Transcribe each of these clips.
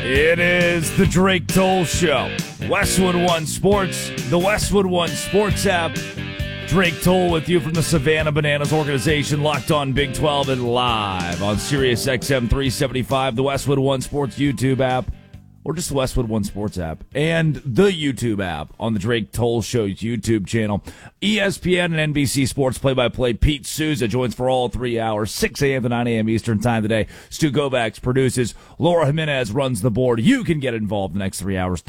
It is the Drake Toll Show. Westwood One Sports, the Westwood One Sports app. Drake Toll with you from the Savannah Bananas organization, Locked On Big 12 and live on Sirius XM 375, the Westwood One Sports YouTube app, or just the Westwood One Sports app, and the YouTube app on the Drake Toll Show's YouTube channel. ESPN and NBC Sports play-by-play Pete Souza joins for all 3 hours, 6 a.m. to 9 a.m. Eastern Time today. Stu Kovacs produces. Laura Jimenez runs the board. You can get involved in the next 3 hours,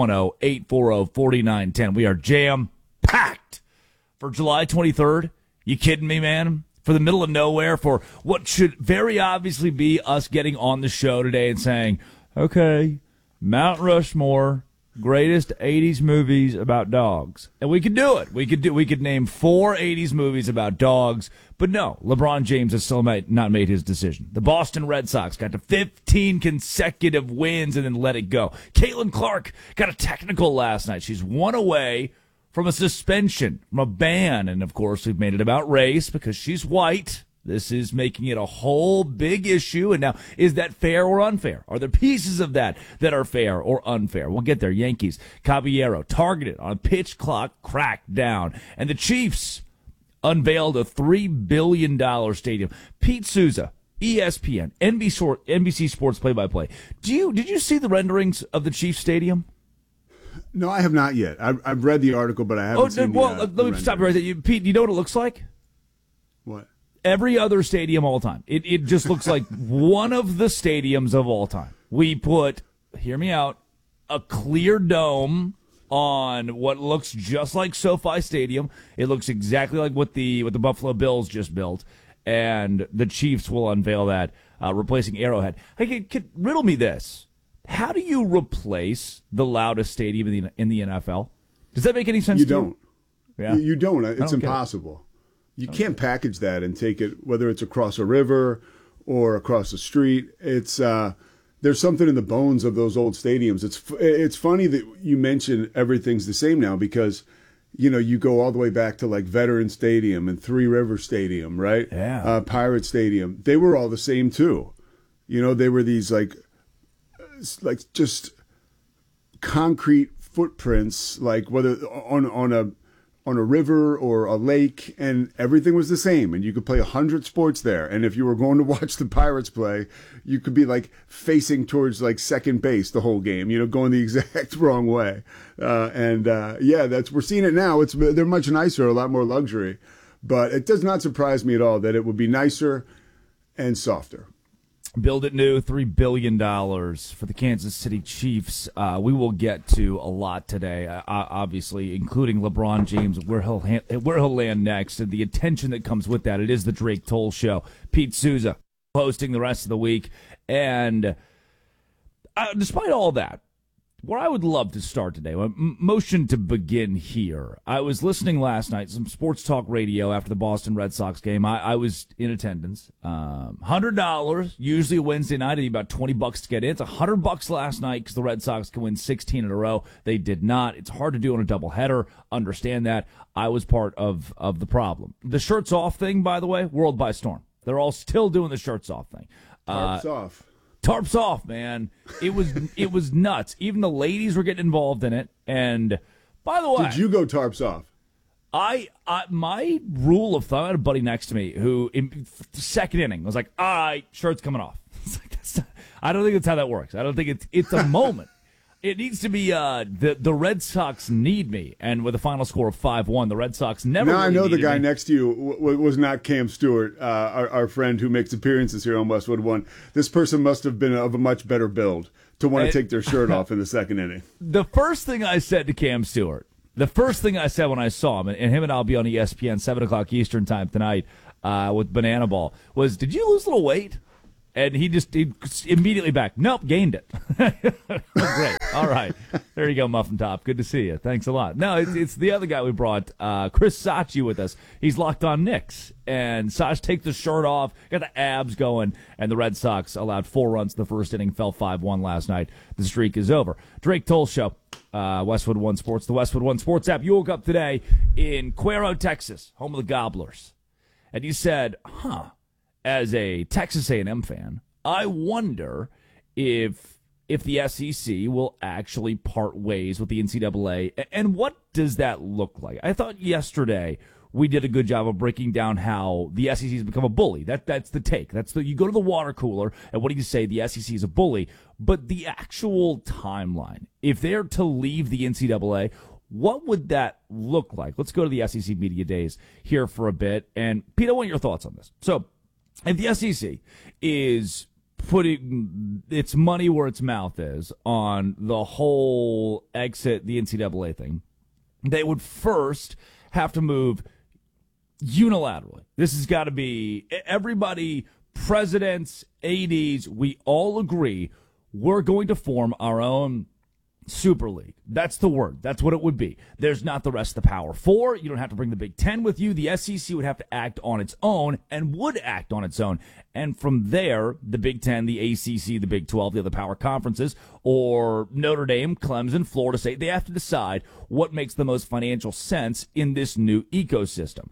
310-840-4910. We are jam-packed for July 23rd. You kidding me, man? For the middle of nowhere, for what should very obviously be us getting on the show today and saying, okay, Mount Rushmore, greatest 80s movies about dogs. And we could do it. We could name 4 80s movies about dogs. But no, LeBron James has still not made his decision. The Boston Red Sox got to 15 consecutive wins and then let it go. Caitlin Clark got a technical last night. She's one away from a suspension, from a ban. And, of course, we've made it about race because she's white. This is making it a whole big issue. And now, is that fair or unfair? Are there pieces of that are fair or unfair? We'll get there. Yankees, Caballero, targeted on a pitch clock crackdown. And the Chiefs unveiled a $3 billion stadium. Pete Souza, ESPN, NBC Sports play-by-play. Did you see the renderings of the Chiefs stadium? No, I have not yet. I've read the article, but I haven't seen let me stop you right there. Pete, you know what it looks like? What? Every other stadium all time. It just looks like one of the stadiums of all time. We put, hear me out, a clear dome on what looks just like SoFi Stadium. It looks exactly like what the Buffalo Bills just built, and the Chiefs will unveil that, replacing Arrowhead. Hey, riddle me this. How do you replace the loudest stadium in the NFL? Does that make any sense to you? Don't. Yeah. You don't. It's impossible. You can't package that and take it, whether it's across a river or across the street. It's there's something in the bones of those old stadiums. It's funny that you mention everything's the same now because, you go all the way back to like Veteran Stadium and Three River Stadium, right? Yeah. Pirate Stadium. They were all the same too. They were these like just concrete footprints, like whether on a river or a lake, and everything was the same, and you could play 100 sports there. And if you were going to watch the Pirates play, you could be like facing towards like second base the whole game, going the exact wrong way. We're seeing it now. They're much nicer, a lot more luxury, but it does not surprise me at all that it would be nicer and softer. Build it new, $3 billion for the Kansas City Chiefs. We will get to a lot today, obviously, including LeBron James, where he'll land next, and the attention that comes with that. It is the Drake Toll Show. Pete Souza hosting the rest of the week. And despite all that, where I would love to start today, motion to begin here. I was listening last night, some sports talk radio after the Boston Red Sox game. I was in attendance. $100, usually a Wednesday night, it'd be about $20 to get in. It's $100 last night because the Red Sox can win 16 in a row. They did not. It's hard to do on a doubleheader. Understand that. I was part of the problem. The shirts off thing, by the way, world by storm. They're all still doing the shirts off thing. Tarps off. Tarps off, man. It was nuts. Even the ladies were getting involved in it. And by the way, did you go tarps off? My rule of thumb, I had a buddy next to me who in second inning was like, all right, shirt's coming off. It's like, I don't think that's how that works. I don't think it's a moment. It needs to be the Red Sox need me, and with a final score of 5-1, the Red Sox never. Now really I know the guy me. next to you was not Cam Stewart, our friend who makes appearances here on Westwood One. This person must have been of a much better build to want to take their shirt off in the second inning. The first thing I said to Cam Stewart, the first thing I said when I saw him, and him and I'll be on ESPN 7:00 Eastern Time tonight with Banana Ball, was, "Did you lose a little weight?" And he immediately back. Nope, gained it. Great. All right. There you go, Muffin Top. Good to see you. Thanks a lot. No, it's the other guy we brought, Chris Sachi, with us. He's locked on Knicks. And Sach takes the shirt off, got the abs going, and the Red Sox allowed 4 runs in the first inning, fell 5-1 last night. The streak is over. Drake Toll Show, Westwood One Sports, the Westwood One Sports app. You woke up today in Cuero, Texas, home of the Gobblers. And you said, as a Texas A&M fan, I wonder if if the SEC will actually part ways with the NCAA. And what does that look like? I thought yesterday we did a good job of breaking down how the SEC has become a bully. That's the take. You go to the water cooler, and what do you say? The SEC is a bully. But the actual timeline, if they're to leave the NCAA, what would that look like? Let's go to the SEC Media Days here for a bit. And, Pete, I want your thoughts on this. So, if the SEC is putting its money where its mouth is on the whole exit the NCAA thing, they would first have to move unilaterally. This has got to be everybody, presidents, ADs, we all agree we're going to form our own Super League. That's the word. That's what it would be. There's not the rest of the Power Four. You don't have to bring the Big Ten with you. The SEC would have to act on its own and would act on its own. And from there, the Big Ten, the ACC, the Big 12, the other power conferences, or Notre Dame, Clemson, Florida State, they have to decide what makes the most financial sense in this new ecosystem.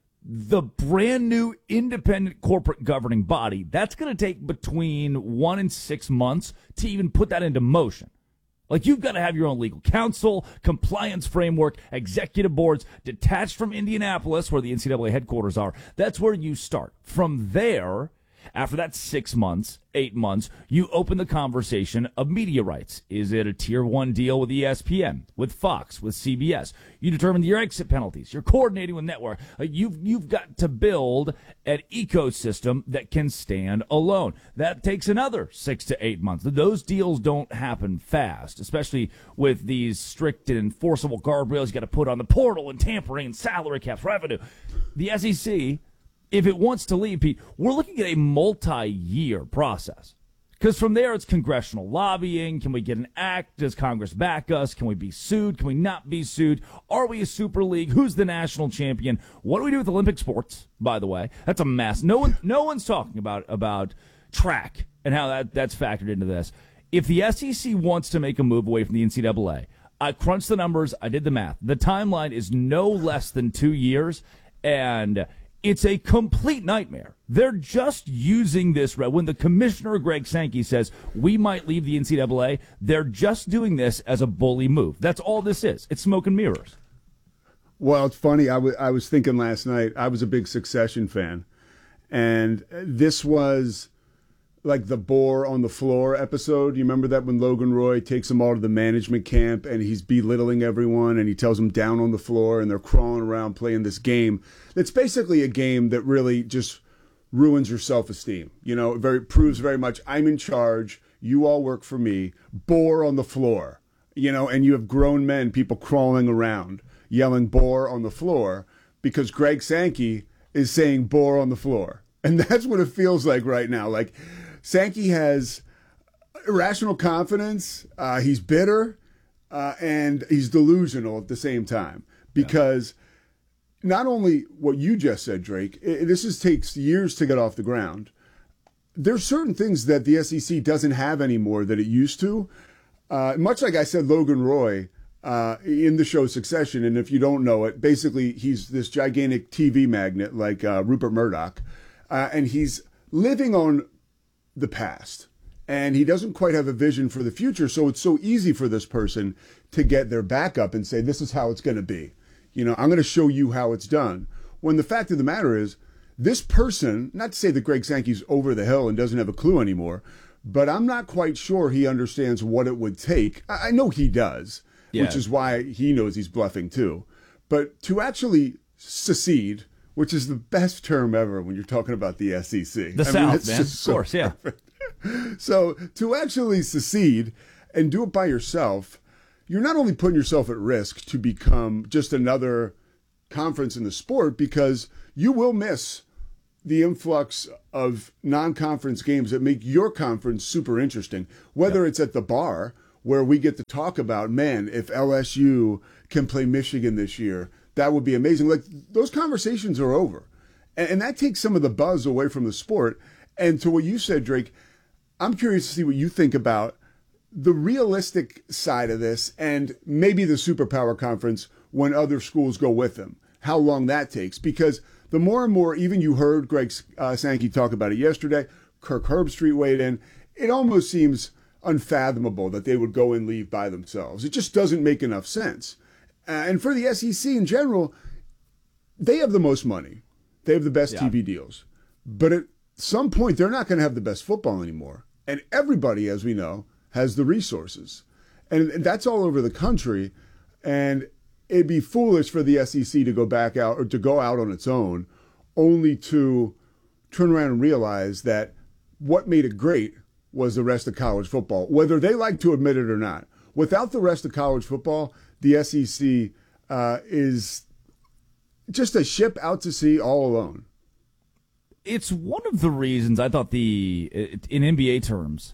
The brand new independent corporate governing body, that's going to take between 1 and 6 months to even put that into motion. Like, you've got to have your own legal counsel, compliance framework, executive boards, detached from Indianapolis, where the NCAA headquarters are. That's where you start. From there, after that 6 months, 8 months, you open the conversation of media rights. Is it a tier 1 deal with ESPN, with Fox, with CBS? You determine your exit penalties. You're coordinating with network. You've got to build an ecosystem that can stand alone. That takes another 6 to 8 months. Those deals don't happen fast, especially with these strict and enforceable guardrails you got to put on the portal and tampering and salary caps, revenue. The SEC, if it wants to leave, Pete, we're looking at a multi-year process. Because from there, it's congressional lobbying. Can we get an act? Does Congress back us? Can we be sued? Can we not be sued? Are we a super league? Who's the national champion? What do we do with Olympic sports, by the way? That's a mess. No one's talking about track and how that's factored into this. If the SEC wants to make a move away from the NCAA, I crunched the numbers. I did the math. The timeline is no less than 2 years, and it's a complete nightmare. They're just using this. When the commissioner, Greg Sankey, says we might leave the NCAA, they're just doing this as a bully move. That's all this is. It's smoke and mirrors. Well, it's funny. I was thinking last night, I was a big Succession fan, and this was like the bore on the floor episode. You remember that, when Logan Roy takes them all to the management camp and he's belittling everyone and he tells them down on the floor and they're crawling around playing this game. It's basically a game that really just ruins your self-esteem. You know, proves very much, I'm in charge. You all work for me. Bore on the floor. You know, and you have grown men, people crawling around yelling bore on the floor because Greg Sankey is saying bore on the floor. And that's what it feels like right now. Like, Sankey has irrational confidence. He's bitter, and he's delusional at the same time. Because not only what you just said, Drake, takes years to get off the ground. There's certain things that the SEC doesn't have anymore that it used to. Much like I said, Logan Roy in the show Succession, and if you don't know it, basically he's this gigantic TV magnate like Rupert Murdoch, and he's living on the past, and he doesn't quite have a vision for the future. So it's so easy for this person to get their back up and say, this is how it's going to be. You know, I'm going to show you how it's done. When the fact of the matter is, this person, not to say that Greg Sankey's over the hill and doesn't have a clue anymore, but I'm not quite sure he understands what it would take. I know he does, which is why he knows he's bluffing too. But to actually secede, which is the best term ever when you're talking about the SEC. The South, man. Of course, yeah. So to actually secede and do it by yourself, you're not only putting yourself at risk to become just another conference in the sport, because you will miss the influx of non-conference games that make your conference super interesting, whether it's at the bar where we get to talk about, man, if LSU can play Michigan this year, that would be amazing. Like, those conversations are over. And that takes some of the buzz away from the sport. And to what you said, Drake, I'm curious to see what you think about the realistic side of this and maybe the superpower conference when other schools go with them, how long that takes. Because the more and more, even you heard Greg Sankey talk about it yesterday, Kirk Herbstreit weighed in, it almost seems unfathomable that they would go and leave by themselves. It just doesn't make enough sense. And for the SEC in general, they have the most money. They have the best TV deals. But at some point, they're not going to have the best football anymore. And everybody, as we know, has the resources. And that's all over the country. And it'd be foolish for the SEC to go back out or to go out on its own, only to turn around and realize that what made it great was the rest of college football, whether they like to admit it or not. Without the rest of college football, the SEC is just a ship out to sea all alone. It's one of the reasons I thought in NBA terms,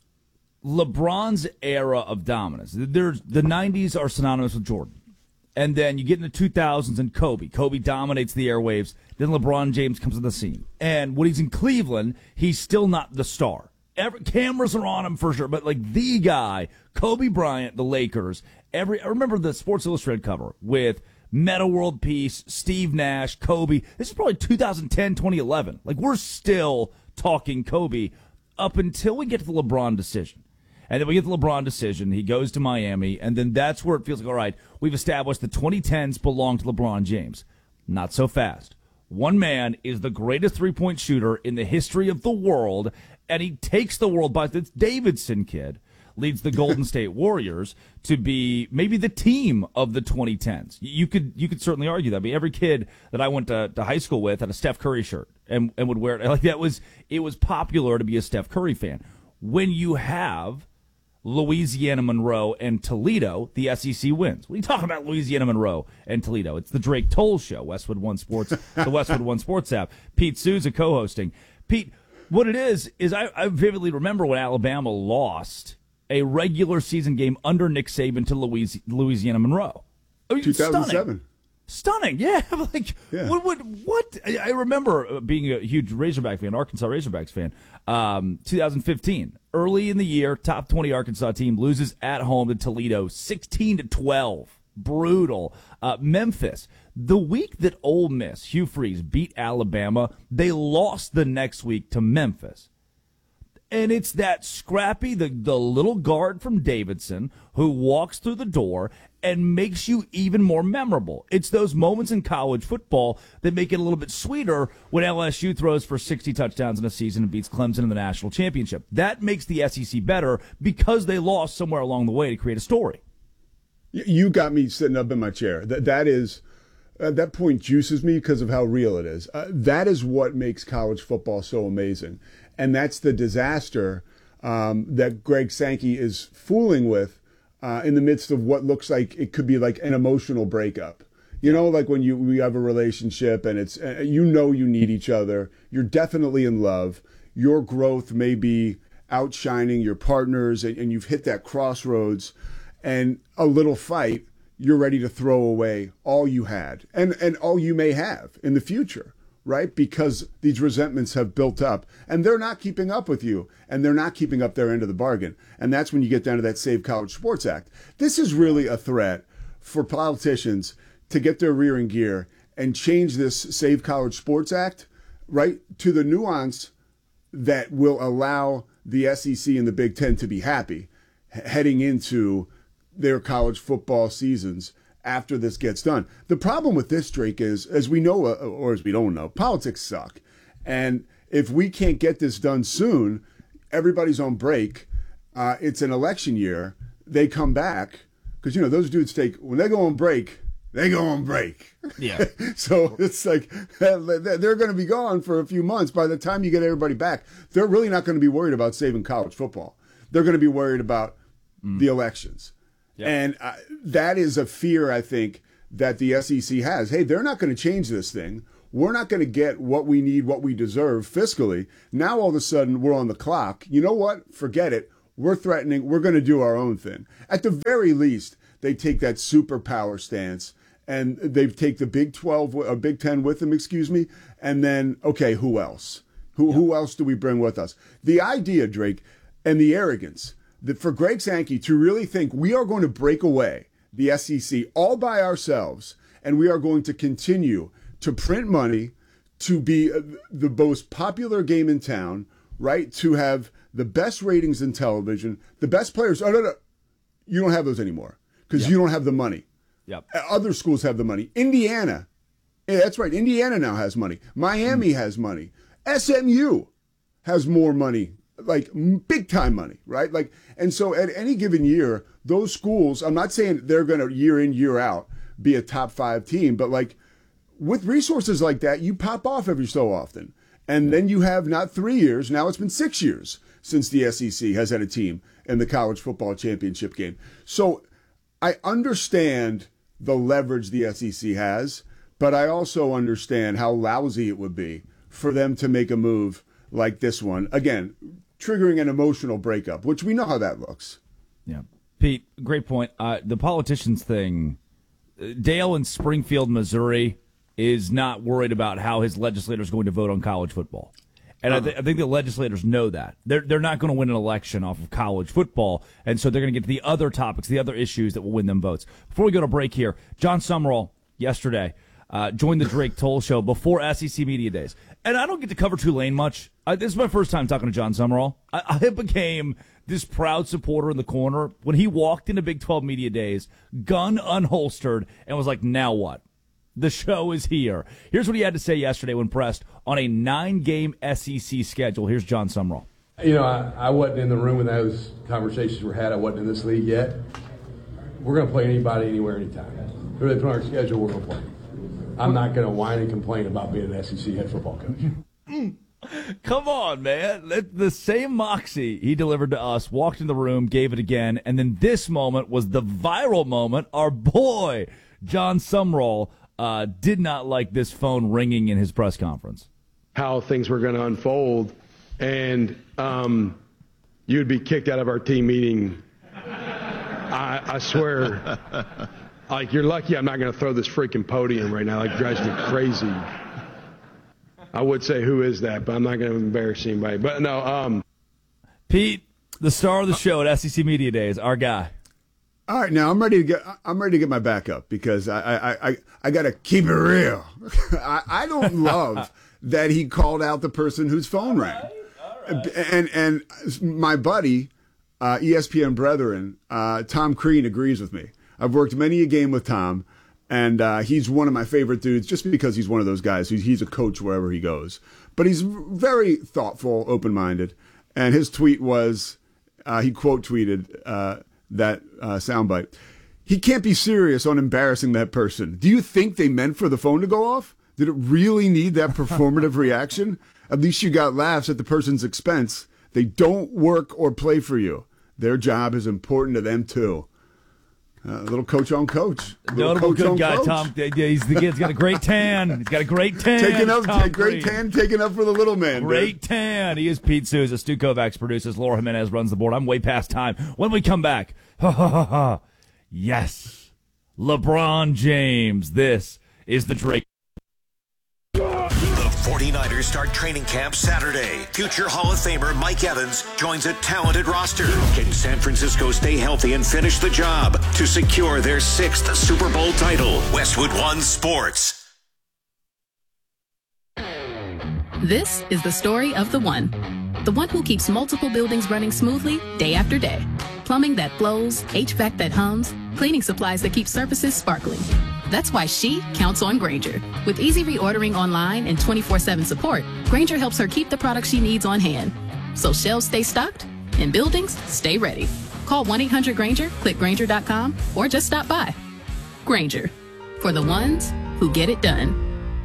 LeBron's era of dominance. The 90s are synonymous with Jordan. And then you get into the 2000s and Kobe. Kobe dominates the airwaves. Then LeBron James comes on the scene. And when he's in Cleveland, he's still not the star. Cameras are on him for sure, but like the guy, Kobe Bryant, the Lakers. I remember the Sports Illustrated cover with Metta World Peace, Steve Nash, Kobe. This is probably 2010, 2011. Like, we're still talking Kobe up until we get to the LeBron decision. And then we get the LeBron decision. He goes to Miami, and then that's where it feels like, all right, we've established the 2010s belong to LeBron James. Not so fast. One man is the greatest three-point shooter in the history of the world, and he takes the world by this Davidson kid. Leads the Golden State Warriors to be maybe the team of the 2010s. You could certainly argue that. I mean, every kid that I went to high school with had a Steph Curry shirt and would wear it. Like it was popular to be a Steph Curry fan. When you have Louisiana Monroe and Toledo, the SEC wins. What are you talking about, Louisiana Monroe and Toledo? It's the Drake Toll Show, Westwood One Sports, the Westwood One Sports app. Pete Souza co-hosting. Pete, what it is I vividly remember when Alabama lost a regular season game under Nick Saban to Louisiana Monroe. I mean, 2007. Stunning. Yeah. Like, yeah. What? I remember being a huge Razorback fan, Arkansas Razorbacks fan, 2015. Early in the year, top 20 Arkansas team loses at home to Toledo, 16-12. Brutal. Memphis. The week that Ole Miss, Hugh Freeze, beat Alabama, they lost the next week to Memphis. And it's that scrappy, the little guard from Davidson who walks through the door and makes you even more memorable. It's those moments in college football that make it a little bit sweeter when LSU throws for 60 touchdowns in a season and beats Clemson in the national championship. That makes the SEC better because they lost somewhere along the way to create a story. You got me sitting up in my chair. That point juices me because of how real it is. That is what makes college football so amazing. And that's the disaster that Greg Sankey is fooling with in the midst of what looks like it could be like an emotional breakup. You know, like when we have a relationship and it's you need each other. You're definitely in love. Your growth may be outshining your partners, and you've hit that crossroads. And a little fight, you're ready to throw away all you had and all you may have in the future. Right? Because these resentments have built up and they're not keeping up with you and they're not keeping up their end of the bargain. And that's when you get down to that Save College Sports Act. This is really a threat for politicians to get their rear in gear and change this Save College Sports Act, right, to the nuance that will allow the SEC and the Big Ten to be happy heading into their college football seasons after this gets done. The problem with this, Drake, is, as we know, or as we don't know, politics suck. And if we can't get this done soon, everybody's on break. It's an election year. They come back because, those dudes when they go on break, they go on break. Yeah. So it's like they're going to be gone for a few months. By the time you get everybody back, they're really not going to be worried about saving college football. They're going to be worried about the elections. Yep. And that is a fear, I think, that the SEC has. Hey, they're not going to change this thing. We're not going to get what we need, what we deserve fiscally. Now, all of a sudden, we're on the clock. You know what? Forget it. We're threatening. We're going to do our own thing. At the very least, they take that superpower stance, and they take the Big 12, or Big 10 with them, and then, okay, who else? Who else do we bring with us? The idea, Drake, and the arrogance, that for Greg Sankey to really think we are going to break away the SEC all by ourselves and we are going to continue to print money, to be the most popular game in town, right? To have the best ratings in television, the best players. Oh, no. You don't have those anymore because you don't have the money. Yep. Other schools have the money. Indiana, that's right. Indiana now has money. Miami has money. SMU has more money, like big time money, right? Like, and so at any given year, those schools, I'm not saying they're going to year in, year out be a top 5 team, but like with resources like that, you pop off every so often. And then you have not 3 years, now it's been 6 years since the SEC has had a team in the college football championship game. So I understand the leverage the SEC has, but I also understand how lousy it would be for them to make a move like this one. Again, triggering an emotional breakup, which we know how that looks. Yeah. Pete, great point. The politicians thing, Dale in Springfield, Missouri, is not worried about how his legislators are going to vote on college football. And I think the legislators know that. They're not going to win an election off of college football, and so they're going to get to the other topics, the other issues that will win them votes. Before we go to break here, John Summerall yesterday joined the Drake Toll Show before SEC Media Days. And I don't get to cover Tulane much. This is my first time talking to John Summerall. I became this proud supporter in the corner when he walked into Big 12 Media Days, gun unholstered, and was like, now what? The show is here. Here's what he had to say yesterday when pressed on a 9-game SEC schedule. Here's John Summerall. You know, I wasn't in the room when those conversations were had. I wasn't in this league yet. We're going to play anybody, anywhere, anytime. Whoever they put on our schedule, we're going to play. I'm not going to whine and complain about being an SEC head football coach. Come on, man. The same moxie he delivered to us, walked in the room, gave it again, and then this moment was the viral moment. Our boy, John Summerall, did not like this phone ringing in his press conference. How things were going to unfold, and you would be kicked out of our team meeting. I swear. Like, you're lucky I'm not going to throw this freaking podium right now. Like, it drives me crazy. I would say who is that, but I'm not going to embarrass anybody. But no, Pete, the star of the show at SEC Media Days, our guy. All right, now I'm ready to get my back up because I got to keep it real. I don't love that he called out the person whose phone rang. All right. And my buddy, ESPN brethren, Tom Crean agrees with me. I've worked many a game with Tom, and he's one of my favorite dudes just because he's one of those guys he's a coach wherever he goes. But he's very thoughtful, open-minded, and his tweet was, he quote tweeted that soundbite. He can't be serious on embarrassing that person. Do you think they meant for the phone to go off? Did it really need that performative reaction? At least you got laughs at the person's expense. They don't work or play for you. Their job is important to them, too. A little coach on coach. Notable coach good guy, coach. Tom. He's got a great tan. He's got a great tan. Taking up for the little man. Great tan. He is Pete Souza. Stu Kovacs produces. Laura Jimenez runs the board. I'm way past time. When we come back, yes, LeBron James. This is the Drake. The 49ers start training camp Saturday. Future Hall of Famer Mike Evans joins a talented roster. Can San Francisco stay healthy and finish the job to secure their 6th Super Bowl title? Westwood One Sports. This is the story of the one who keeps multiple buildings running smoothly day after day. Plumbing that flows, HVAC that hums, cleaning supplies that keep surfaces sparkling. That's why she counts on Grainger. With easy reordering online and 24/7 support, Grainger helps her keep the products she needs on hand. So shelves stay stocked and buildings stay ready. Call 1-800-GRAINGER, click Grainger.com, or just stop by. Grainger, for the ones who get it done.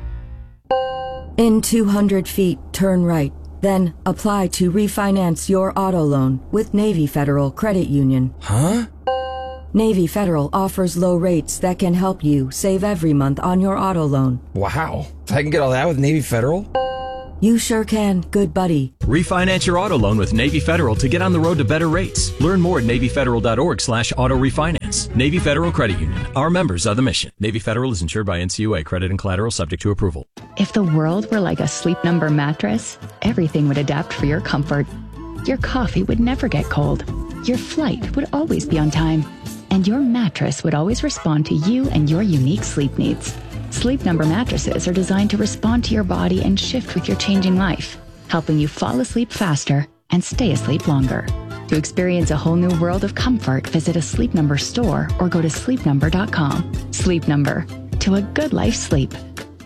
In 200 feet, turn right. Then apply to refinance your auto loan with Navy Federal Credit Union. Huh? Navy Federal offers low rates that can help you save every month on your auto loan. Wow. I can get all that with Navy Federal? You sure can, good buddy. Refinance your auto loan with Navy Federal to get on the road to better rates. Learn more at NavyFederal.org/auto refinance. Navy Federal Credit Union. Our members are the mission. Navy Federal is insured by NCUA. Credit and collateral subject to approval. If the world were like a Sleep Number mattress, everything would adapt for your comfort. Your coffee would never get cold. Your flight would always be on time. And your mattress would always respond to you and your unique sleep needs. Sleep Number mattresses are designed to respond to your body and shift with your changing life, helping you fall asleep faster and stay asleep longer. To experience a whole new world of comfort, visit a Sleep Number store or go to sleepnumber.com. Sleep Number, to a good life sleep.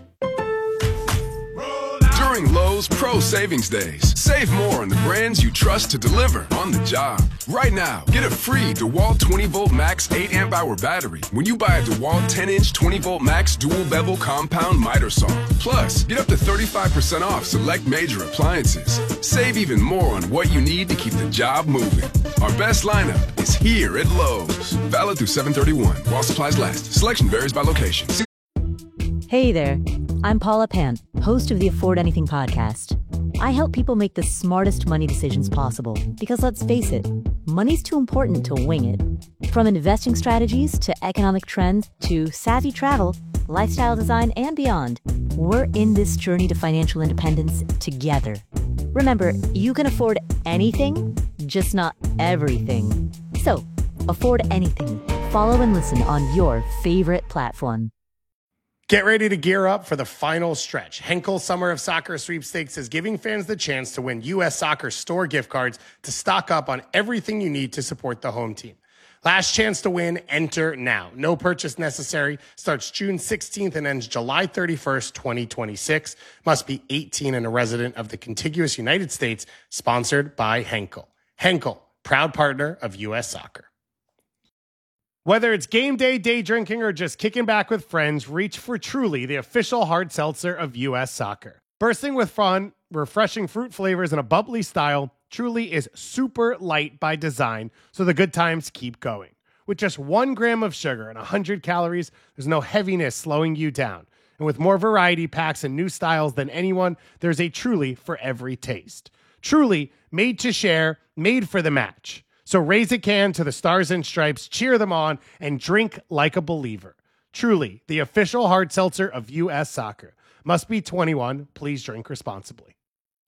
During Lowe's Pro Savings Days, save more on the brands you trust to deliver on the job. Right now, get a free DeWalt 20-volt max 8-amp-hour battery when you buy a DeWalt 10-inch 20-volt max dual-bevel compound miter saw. Plus, get up to 35% off select major appliances. Save even more on what you need to keep the job moving. Our best lineup is here at Lowe's. Valid through 7/31 while supplies last. Selection varies by location. Hey there, I'm Paula Pant, host of the Afford Anything podcast. I help people make the smartest money decisions possible because let's face it, money's too important to wing it. From investing strategies to economic trends to savvy travel, lifestyle design, and beyond, we're in this journey to financial independence together. Remember, you can afford anything, just not everything. So, afford anything. Follow and listen on your favorite platform. Get ready to gear up for the final stretch. Henkel Summer of Soccer Sweepstakes is giving fans the chance to win U.S. Soccer store gift cards to stock up on everything you need to support the home team. Last chance to win, enter now. No purchase necessary. Starts June 16th and ends July 31st, 2026. Must be 18 and a resident of the contiguous United States. Sponsored by Henkel. Henkel, proud partner of U.S. Soccer. Whether it's game day, day drinking, or just kicking back with friends, reach for Truly, the official hard seltzer of U.S. Soccer. Bursting with fun, refreshing fruit flavors, and a bubbly style, Truly is super light by design, so the good times keep going. With just 1 gram of sugar and 100 calories, there's no heaviness slowing you down. And with more variety packs and new styles than anyone, there's a Truly for every taste. Truly, made to share, made for the match. So raise a can to the Stars and Stripes, cheer them on, and drink like a believer. Truly, the official hard seltzer of U.S. Soccer. Must be 21. Please drink responsibly.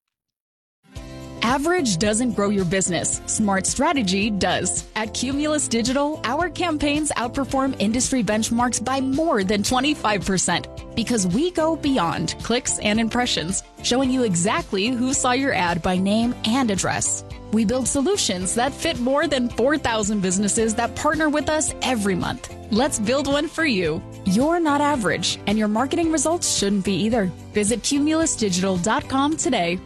Average doesn't grow your business. Smart strategy does. At Cumulus Digital, our campaigns outperform industry benchmarks by more than 25% because we go beyond clicks and impressions, showing you exactly who saw your ad by name and address. We build solutions that fit more than 4,000 businesses that partner with us every month. Let's build one for you. You're not average, and your marketing results shouldn't be either. Visit cumulusdigital.com today.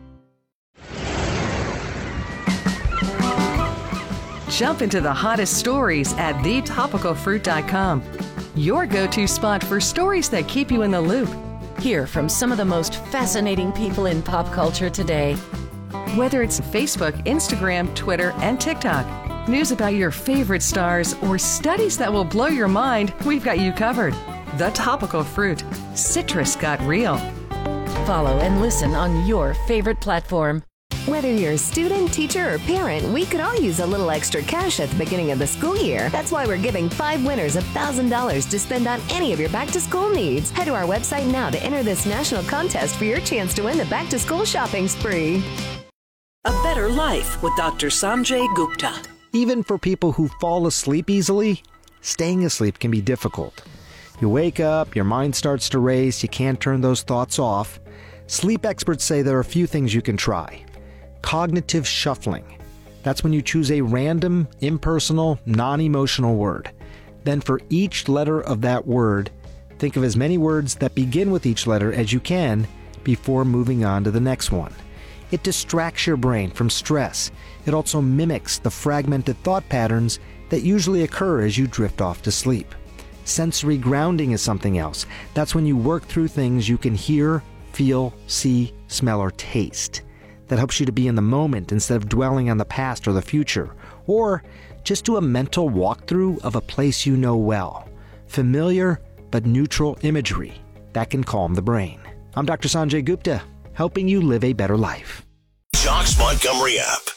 Jump into the hottest stories at thetopicalfruit.com. Your go-to spot for stories that keep you in the loop. Hear from some of the most fascinating people in pop culture today. Whether it's Facebook, Instagram, Twitter, and TikTok, news about your favorite stars, or studies that will blow your mind, we've got you covered. The Topical Fruit. Citrus got real. Follow and listen on your favorite platform. Whether you're a student, teacher, or parent, we could all use a little extra cash at the beginning of the school year. That's why we're giving 5 winners $1,000 to spend on any of your back-to-school needs. Head to our website now to enter this national contest for your chance to win the back-to-school shopping spree. A Better Life with Dr. Sanjay Gupta. Even for people who fall asleep easily, staying asleep can be difficult. You wake up, your mind starts to race, you can't turn those thoughts off. Sleep experts say there are a few things you can try. Cognitive shuffling. That's when you choose a random, impersonal, non-emotional word. Then for each letter of that word, think of as many words that begin with each letter as you can before moving on to the next one. It distracts your brain from stress. It also mimics the fragmented thought patterns that usually occur as you drift off to sleep. Sensory grounding is something else. That's when you work through things you can hear, feel, see, smell, or taste. That helps you to be in the moment instead of dwelling on the past or the future. Or just do a mental walkthrough of a place you know well. Familiar but neutral imagery. That can calm the brain. I'm Dr. Sanjay Gupta, helping you live a better life. Jocks Montgomery app.